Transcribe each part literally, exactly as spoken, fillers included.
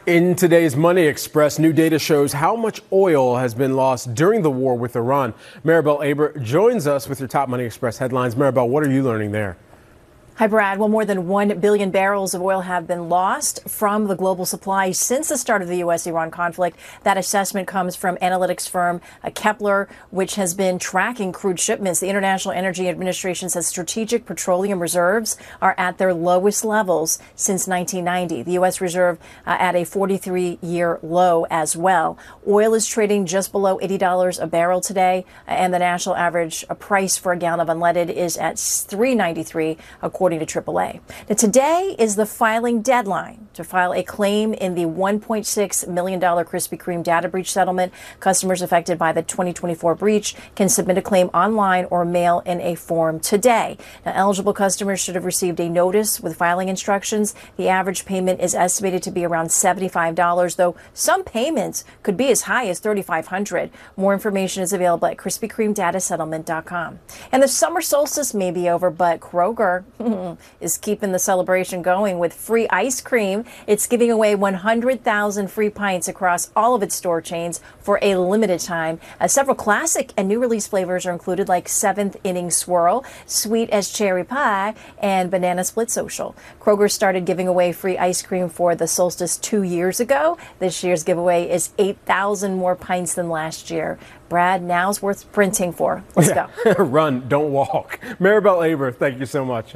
In today's Money Express, new data shows how much oil has been lost during the war with Iran. Maribel Aber joins us with your top Money Express headlines. Maribel, what are you learning there? Hi, Brad. Well, more than one billion barrels of oil have been lost from the global supply since the start of the U S Iran conflict. That assessment comes from analytics firm Kepler, which has been tracking crude shipments. The International Energy Administration says strategic petroleum reserves are at their lowest levels since nineteen ninety. The U S reserve uh, at a forty-three year low as well. Oil is trading just below eighty dollars a barrel today, and the national average price for a gallon of unleaded is at three ninety-three, according According to triple A. Now, today is the filing deadline to file a claim in the one point six million dollars Krispy Kreme data breach settlement. Customers affected by the twenty twenty-four breach can submit a claim online or mail in a form today. Now, eligible customers should have received a notice with filing instructions. The average payment is estimated to be around seventy-five dollars, though some payments could be as high as thirty-five hundred dollars. More information is available at krispy kreme data settlement dot com. And the summer solstice may be over, but Kroger is keeping the celebration going with free ice cream. It's giving away one hundred thousand free pints across all of its store chains for a limited time. Uh, several classic and new release flavors are included, like seventh Inning Swirl, Sweet as Cherry Pie, and Banana Split Social. Kroger started giving away free ice cream for the solstice two years ago. This year's giveaway is eight thousand more pints than last year. Brad, now's worth sprinting for. Let's yeah. go. Run, don't walk. Maribel Aber, thank you so much.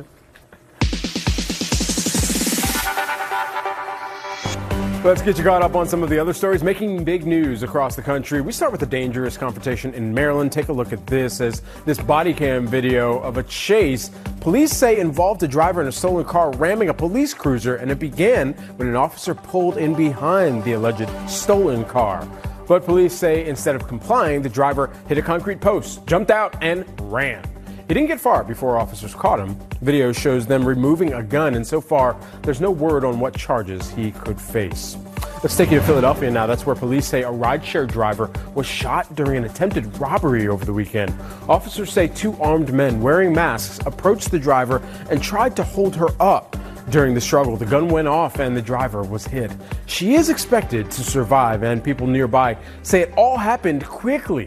Let's get you caught up on some of the other stories making big news across the country. We start with a dangerous confrontation in Maryland. Take a look at this as this body cam video of a chase police say involved a driver in a stolen car ramming a police cruiser, and it began when an officer pulled in behind the alleged stolen car. But police say instead of complying, the driver hit a concrete post, jumped out, and ran. He didn't get far before officers caught him. Video shows them removing a gun, and so far, there's no word on what charges he could face. Let's take you to Philadelphia now. That's where police say a rideshare driver was shot during an attempted robbery over the weekend. Officers say two armed men wearing masks approached the driver and tried to hold her up. During the struggle, the gun went off and the driver was hit. She is expected to survive, and people nearby say it all happened quickly.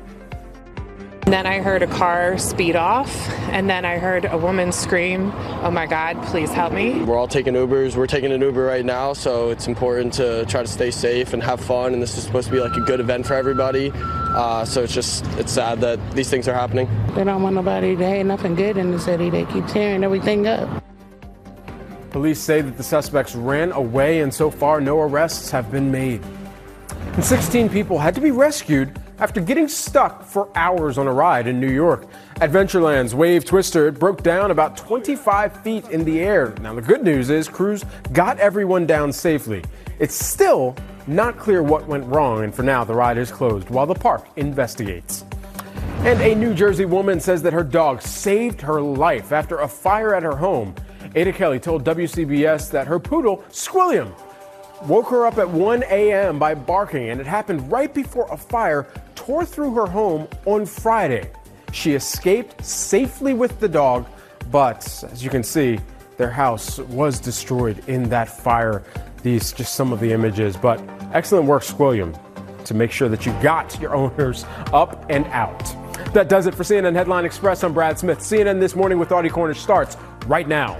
And then I heard a car speed off, and then I heard a woman scream, "Oh my God, please help me." We're all taking Ubers. We're taking an Uber right now, so it's important to try to stay safe and have fun, and this is supposed to be like a good event for everybody. Uh, so it's just, it's sad that these things are happening. They don't want nobody to have nothing good in the city. They keep tearing everything up. Police say that the suspects ran away, and so far no arrests have been made. And sixteen people had to be rescued after getting stuck for hours on a ride in New York. Adventureland's Wave Twister broke down about twenty-five feet in the air. Now, the good news is crews got everyone down safely. It's still not clear what went wrong, and for now, the ride is closed while the park investigates. And a New Jersey woman says that her dog saved her life after a fire at her home. Ada Kelly told W C B S that her poodle, Squilliam, woke her up at one a.m. by barking, and it happened right before a fire tore through her home on Friday. She escaped safely with the dog, but as you can see, their house was destroyed in that fire. These just some of the images, but excellent work, Squilliam, to make sure that you got your owners up and out. That does it for C N N Headline Express. I'm Brad Smith. C N N This Morning with Audie Cornish starts right now.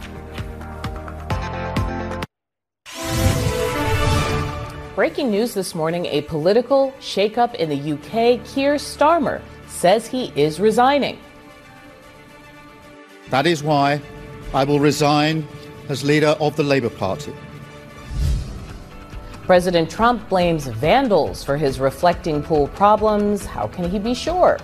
Breaking news this morning, a political shakeup in the U K. Keir Starmer says he is resigning. That is why I will resign as leader of the Labour Party. President Trump blames vandals for his reflecting pool problems. How can he be sure?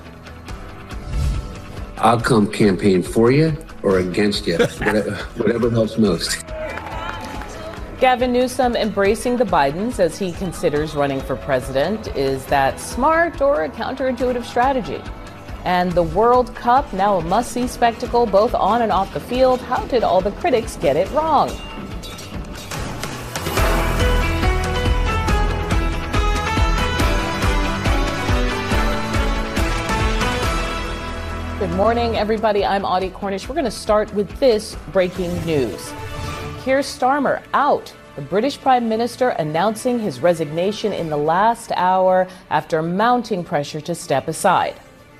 I'll come campaign for you or against you, whatever, whatever helps most. Gavin Newsom embracing the Bidens as he considers running for president. Is that smart or a counterintuitive strategy? And the World Cup, now a must-see spectacle both on and off the field. How did all the critics get it wrong? Good morning, everybody. I'm Audie Cornish. We're going to start with this breaking news. Keir Starmer out The British Prime Minister announcing his resignation in the last hour after mounting pressure to step aside.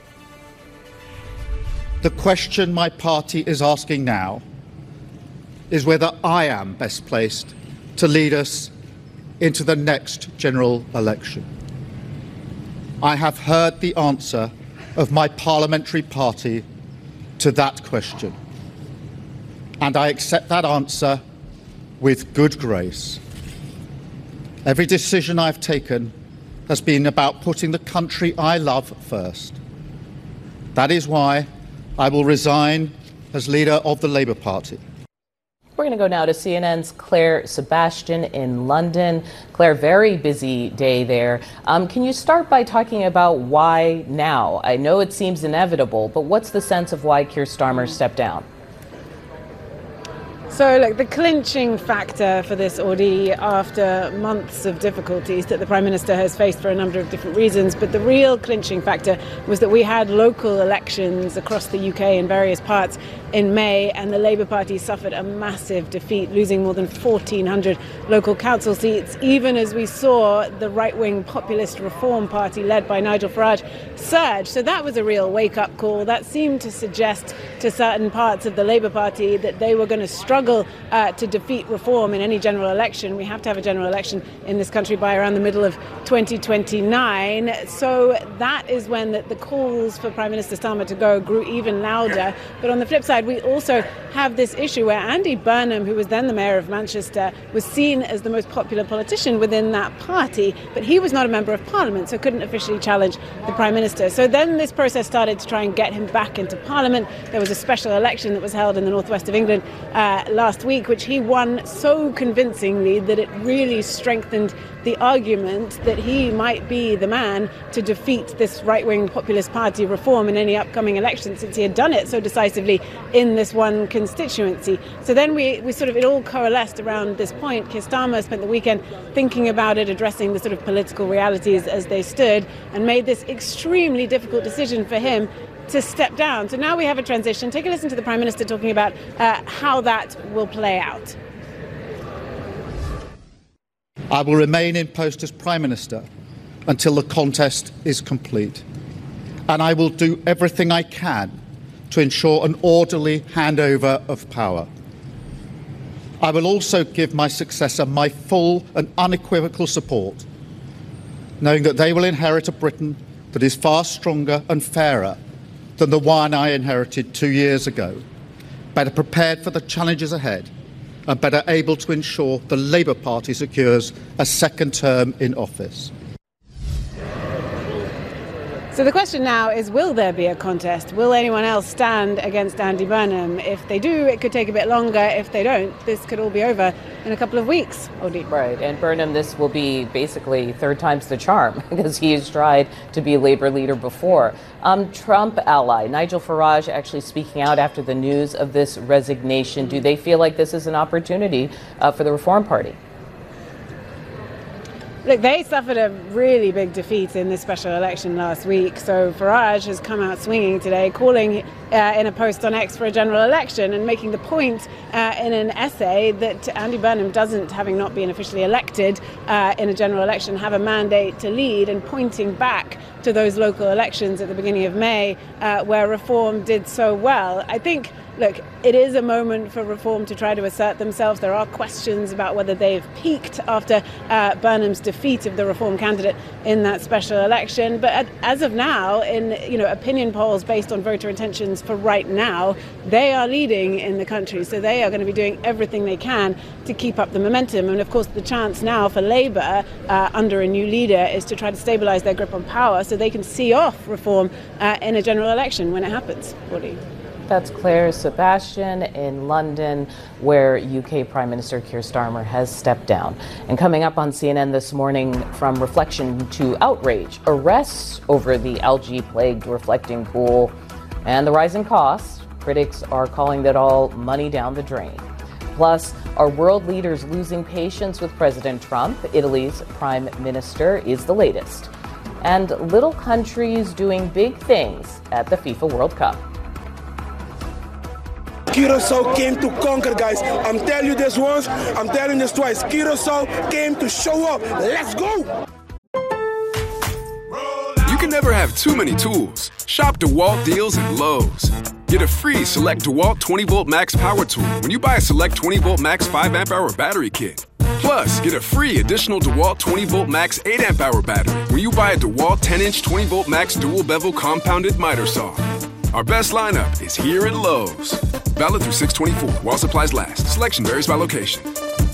The question my party is asking now is whether I am best placed to lead us into the next general election. I have heard the answer of my parliamentary party to that question, and I accept that answer with good grace. Every decision I've taken has been about putting the country I love first. That is why I will resign as leader of the Labour Party. We're going to go now to C N N's Claire Sebastian in London. Claire, very busy day there. Um, can you start by talking about why now? I know it seems inevitable, but what's the sense of why Keir Starmer stepped down? So, look, the clinching factor for this ordeal after months of difficulties that the Prime Minister has faced for a number of different reasons, but the real clinching factor was that we had local elections across the U K in various parts in May, and the Labour Party suffered a massive defeat, losing more than fourteen hundred local council seats, even as we saw the right-wing populist Reform Party led by Nigel Farage surge. So that was a real wake-up call. That seemed to suggest to certain parts of the Labour Party that they were going to struggle uh, to defeat Reform in any general election. We have to have a general election in this country by around the middle of twenty twenty-nine. So that is when the, the calls for Prime Minister Starmer to go grew even louder. But on the flip side, we also have this issue where Andy Burnham, who was then the mayor of Manchester, was seen as the most popular politician within that party, but he was not a member of Parliament, so couldn't officially challenge the Prime Minister. So then this process started to try and get him back into Parliament. There was a special election that was held in the northwest of England uh, last week, which he won so convincingly that it really strengthened the argument that he might be the man to defeat this right-wing populist party Reform in any upcoming election, since he had done it so decisively in this one constituency. So then we, we sort of, it all coalesced around this point. Keir Starmer spent the weekend thinking about it, addressing the sort of political realities as they stood, and made this extremely difficult decision for him to step down. So now we have a transition. Take a listen to the Prime Minister talking about uh, how that will play out. I will remain in post as Prime Minister until the contest is complete, and I will do everything I can to ensure an orderly handover of power. I will also give my successor my full and unequivocal support, knowing that they will inherit a Britain that is far stronger and fairer than the one I inherited two years ago, better prepared for the challenges ahead, and better able to ensure the Labour Party secures a second term in office. So the question now is, will there be a contest? Will anyone else stand against Andy Burnham? If they do, it could take a bit longer. If they don't, this could all be over in a couple of weeks. Odie. Right, and Burnham, this will be basically third time's the charm, because he has tried to be a Labour leader before. Um, Trump ally Nigel Farage actually speaking out after the news of this resignation. Do they feel like this is an opportunity uh, for the Reform Party? Look, they suffered a really big defeat in this special election last week. So Farage has come out swinging today, calling uh, in a post on X for a general election and making the point uh, in an essay that Andy Burnham doesn't, having not been officially elected uh, in a general election, have a mandate to lead, and pointing back to those local elections at the beginning of May uh, where Reform did so well. I think, look, it is a moment for Reform to try to assert themselves. There are questions about whether they've peaked after uh, Burnham's defeat of the Reform candidate in that special election. But as of now, in you know opinion polls based on voter intentions for right now, they are leading in the country. So they are going to be doing everything they can to keep up the momentum. And of course, the chance now for Labour uh, under a new leader is to try to stabilise their grip on power so they can see off Reform uh, in a general election when it happens. Woody. That's Claire Sebastian in London, where U K Prime Minister Keir Starmer has stepped down. And coming up on C N N this morning, from reflection to outrage, arrests over the algae-plagued reflecting pool, and the rising costs. Critics are calling that all money down the drain. Plus, are world leaders losing patience with President Trump? Italy's Prime Minister is the latest. And little countries doing big things at the FIFA World Cup. Curacao came to conquer, guys. I'm telling you this once, I'm telling you this twice. Curacao came to show up. Let's go! You can never have too many tools. Shop DeWalt deals at Lowe's. Get a free Select DeWalt twenty volt Max Power Tool when you buy a Select twenty volt Max five amp hour battery kit. Plus, get a free additional DeWalt twenty volt Max eight amp hour battery when you buy a DeWalt ten inch twenty volt Max dual bevel compounded miter saw. Our best lineup is here at Lowe's. Valid through six twenty-four while supplies last. Selection varies by location.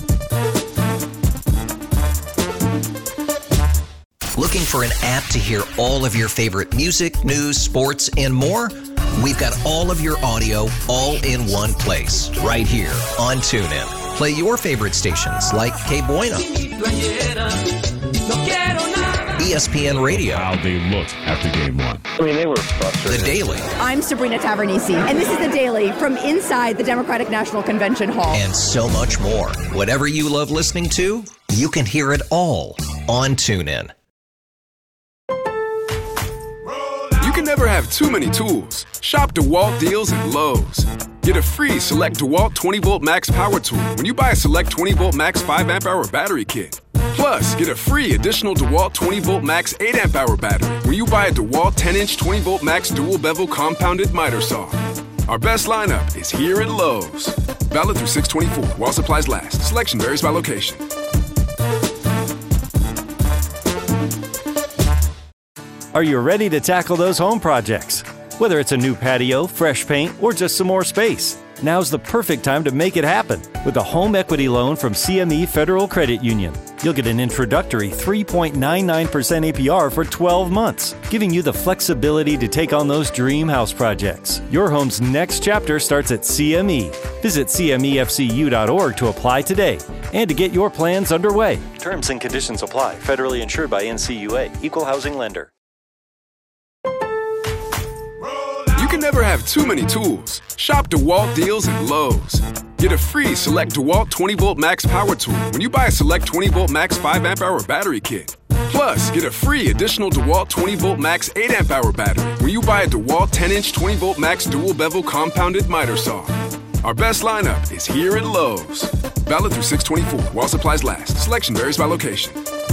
Looking for an app to hear all of your favorite music, news, sports, and more? We've got all of your audio all in one place, right here on TuneIn. Play your favorite stations like K Bueno, E S P N Radio. How they looked after game one. I mean, they were frustrated. The Daily. I'm Sabrina Tavernisi, and this is The Daily from inside the Democratic National Convention Hall. And so much more. Whatever you love listening to, you can hear it all on TuneIn. You can never have too many tools. Shop DeWalt deals at Lowe's. Get a free Select DeWalt twenty volt Max Power Tool when you buy a Select twenty volt Max five amp hour battery kit. Plus, get a free additional DeWalt twenty volt Max eight amp hour battery when you buy a DeWalt ten inch twenty volt Max dual bevel compounded miter saw. Our best lineup is here at Lowe's. Valid through six twenty-four while supplies last. Selection varies by location. Are you ready to tackle those home projects? Whether it's a new patio, fresh paint, or just some more space, now's the perfect time to make it happen with a home equity loan from C M E Federal Credit Union. You'll get an introductory three point nine nine percent A P R for twelve months, giving you the flexibility to take on those dream house projects. Your home's next chapter starts at C M E. Visit C M E F C U dot org to apply today and to get your plans underway. Terms and conditions apply. Federally insured by N C U A. Equal housing lender. You can never have too many tools. Shop DeWalt deals at Lowe's. Get a free Select DeWalt twenty volt Max Power Tool when you buy a Select twenty volt Max five amp hour battery kit. Plus, get a free additional DeWalt twenty volt Max eight amp hour battery when you buy a DeWalt ten inch twenty volt Max dual bevel compounded miter saw. Our best lineup is here at Lowe's. Valid through six twenty-four while supplies last. Selection varies by location.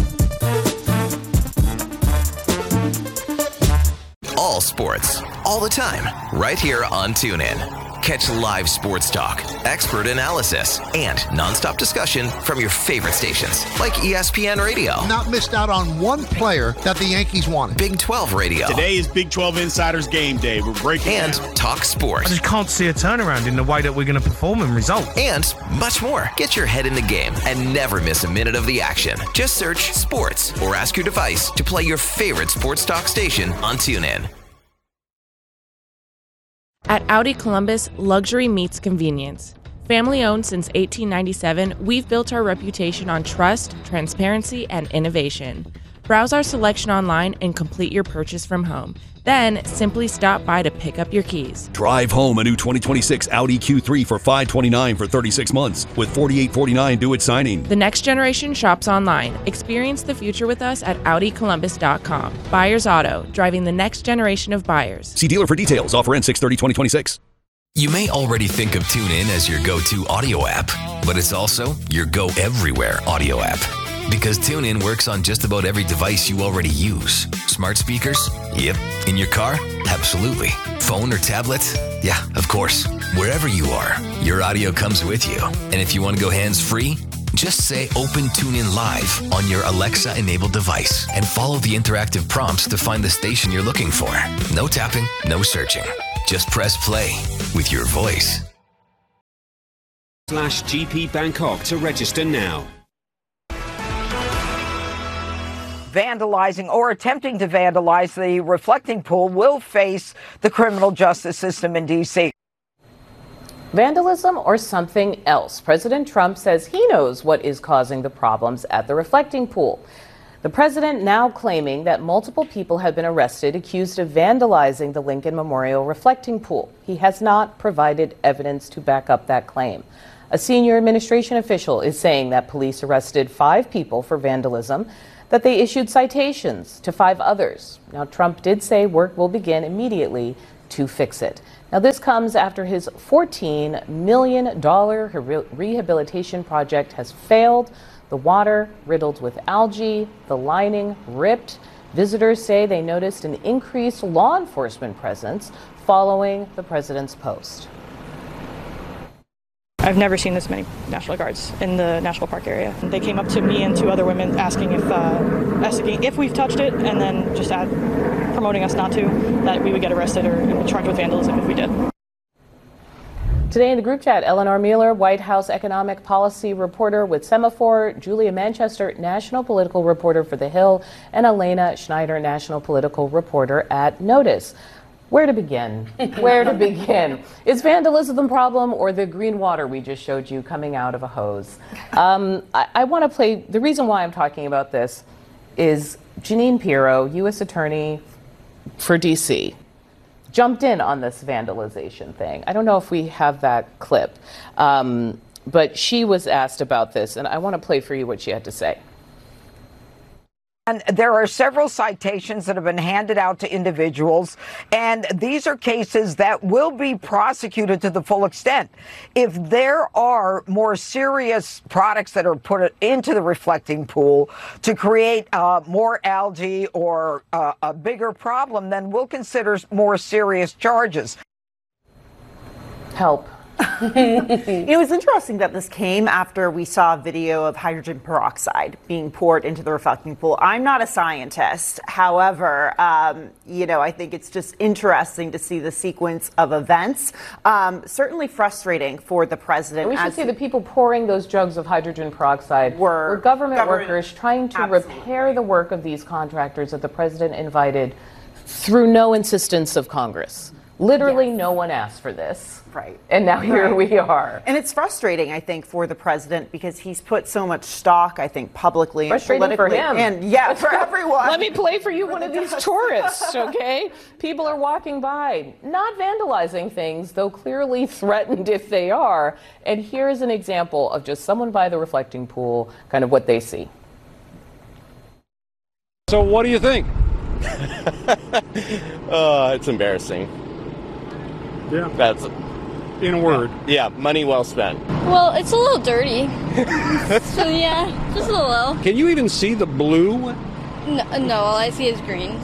All sports, all the time, right here on TuneIn. Catch live sports talk, expert analysis, and nonstop discussion from your favorite stations, like E S P N Radio. Not missed out on one player that the Yankees wanted. Big twelve Radio. Today is Big twelve Insiders Game Day. We're breaking And down. Talk Sports. I just can't see a turnaround in the way that we're going to perform and result. And much more. Get your head in the game and never miss a minute of the action. Just search Sports or ask your device to play your favorite sports talk station on TuneIn. At Audi Columbus, luxury meets convenience. Family owned since eighteen ninety-seven, we've built our reputation on trust, transparency, and innovation. Browse our selection online and complete your purchase from home. Then, simply stop by to pick up your keys. Drive home a new twenty twenty-six Audi Q three for five hundred twenty-nine dollars for thirty-six months with forty-eight forty-nine due at signing. The next generation shops online. Experience the future with us at Audi Columbus dot com. Buyers Auto, driving the next generation of buyers. See dealer for details. Offer ends six thirty twenty twenty-six. You may already think of TuneIn as your go-to audio app, but it's also your go-everywhere audio app. Because TuneIn works on just about every device you already use. Smart speakers? Yep. In your car? Absolutely. Phone or tablet? Yeah, of course. Wherever you are, your audio comes with you. And if you want to go hands-free, just say Open TuneIn Live on your Alexa-enabled device and follow the interactive prompts to find the station you're looking for. No tapping, no searching. Just press play with your voice. Slash G P Bangkok to register now. Vandalizing or attempting to vandalize the reflecting pool will face the criminal justice system in D C. Vandalism or something else? President Trump says he knows what is causing the problems at the reflecting pool. The president now claiming that multiple people have been arrested accused of vandalizing the Lincoln Memorial reflecting pool. He has not provided evidence to back up that claim. A senior administration official is saying that police arrested five people for vandalism, that they issued citations to five others. Now, Trump did say work will begin immediately to fix it. Now, this comes after his fourteen million dollars re- rehabilitation project has failed. The water riddled with algae, the lining ripped. Visitors say they noticed an increased law enforcement presence following the president's post. I've never seen this many National Guards in the national park area. They came up to me and two other women asking if uh, asking if we've touched it, and then just add, promoting us not to, that we would get arrested or charged with vandalism if we did. Today in the group chat, Eleanor Mueller, White House economic policy reporter with Semaphore, Julia Manchester, national political reporter for The Hill, and Elena Schneider, national political reporter at Notice. Where to begin? Where to begin? Is vandalism the problem or the green water we just showed you coming out of a hose? Um, I, I want to play, the reason why I'm talking about this is Jeanine Pirro, U S Attorney for D C, jumped in on this vandalization thing. I don't know if we have that clip, um, but she was asked about this, and I want to play for you what she had to say. And there are several citations that have been handed out to individuals, and these are cases that will be prosecuted to the full extent. If there are more serious products that are put into the reflecting pool to create uh, more algae or uh, a bigger problem, then we'll consider more serious charges. Help. It was interesting that this came after we saw a video of hydrogen peroxide being poured into the reflecting pool. I'm not a scientist. However, um, you know, I think it's just interesting to see the sequence of events. Um, certainly frustrating for the president. And we should say the people pouring those jugs of hydrogen peroxide were, were government, government workers trying to absolutely. repair the work of these contractors that the president invited through no insistence of Congress. Literally, yes. No one asked for this. Right. And now here right. we are. And it's frustrating, I think, for the president because he's put so much stock, I think, publicly and politically. For him. And yeah, for everyone. Let me play for you one of these tourists, okay? People are walking by, not vandalizing things, though clearly threatened if they are. And here's an example of just someone by the reflecting pool, kind of what they see. So what do you think? uh, it's embarrassing. Yeah. That's in a word. Yeah, money well spent. Well, it's a little dirty. So yeah, just a little. Can you even see the blue? No, no, all I see is green.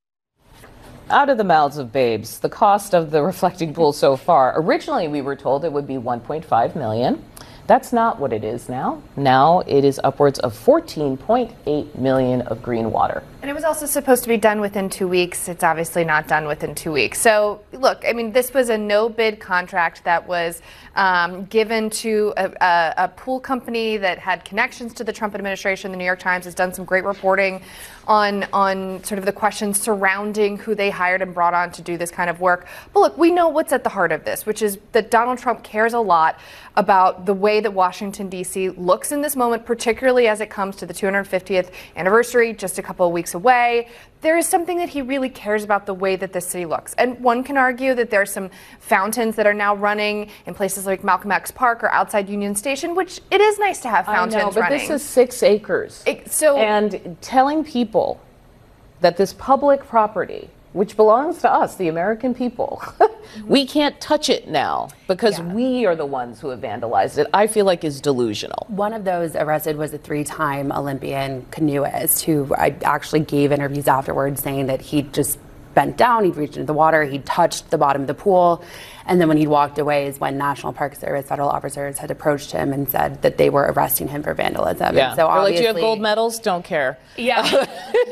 Out of the mouths of babes, the cost of the reflecting pool so far. Originally, we were told it would be one point five million dollars. That's not what it is now. Now it is upwards of fourteen point eight million dollars of green water. And it was also supposed to be done within two weeks. It's obviously not done within two weeks. So, look, I mean, this was a no-bid contract that was um, given to a, a, a pool company that had connections to the Trump administration. The New York Times has done some great reporting on on sort of the questions surrounding who they hired and brought on to do this kind of work. But look, we know what's at the heart of this, which is that Donald Trump cares a lot about the way that Washington, D C looks in this moment, particularly as it comes to the two hundred fiftieth anniversary, just a couple of weeks away. There is something that he really cares about, the way that this city looks. And one can argue that there are some fountains that are now running in places like Malcolm X Park or outside Union Station, which it is nice to have fountains I know, but running. This is six acres. It, so, and telling people that this public property, which belongs to us, the American people, we can't touch it now because yeah. we are the ones who have vandalized it, I feel like is delusional. One of those arrested was a three-time Olympian canoeist who I actually gave interviews afterwards saying that he just bent down, he'd reached into the water, he touched the bottom of the pool, and then when he walked away is when National Park Service federal officers had approached him and said that they were arresting him for vandalism. Yeah. And so They're obviously, like, do you have gold medals? Don't care. Yeah.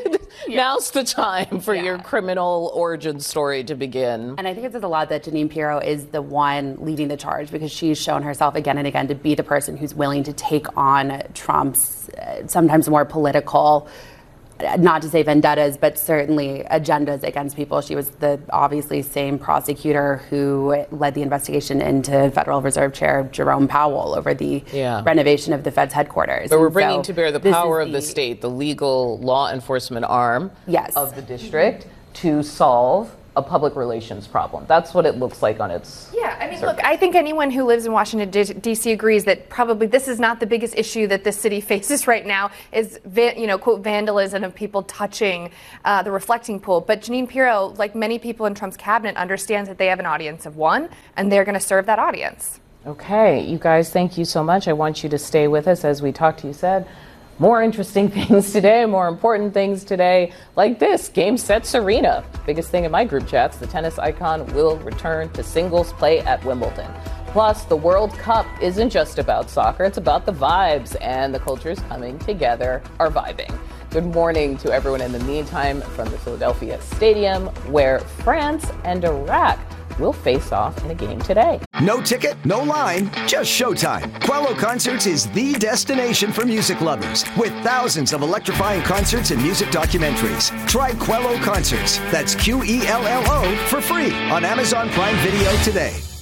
Now's the time for yeah. your criminal origin story to begin. And I think it says a lot that Jeanine Pirro is the one leading the charge because she's shown herself again and again to be the person who's willing to take on Trump's uh, sometimes more political, not to say vendettas, but certainly agendas against people. She was the obviously same prosecutor who led the investigation into Federal Reserve Chair Jerome Powell over the yeah. renovation of the Fed's headquarters. So we're bringing so to bear the power of the, the state, the legal law enforcement arm yes. of the district, to solve a public relations problem. That's what it looks like on its Yeah, I mean, surface. look, I think anyone who lives in Washington, D C agrees that probably this is not the biggest issue that this city faces right now is, va- you know, quote, vandalism of people touching uh, the reflecting pool. But Jeanine Pirro, like many people in Trump's cabinet, understands that they have an audience of one, and they're going to serve that audience. Okay, you guys, thank you so much. I want you to stay with us as we talk to you, said. More interesting things today, more important things today, like this, Game Set Serena. Biggest thing in my group chats, the tennis icon will return to singles play at Wimbledon. Plus, the World Cup isn't just about soccer, it's about the vibes, and the cultures coming together are vibing. Good morning to everyone in the meantime from the Philadelphia Stadium, where France and Iraq will face off in a game today. No ticket, no line, just showtime. Quello Concerts is the destination for music lovers, with thousands of electrifying concerts and music documentaries. Try Quello Concerts, that's Q E L L O, for free on Amazon Prime Video today.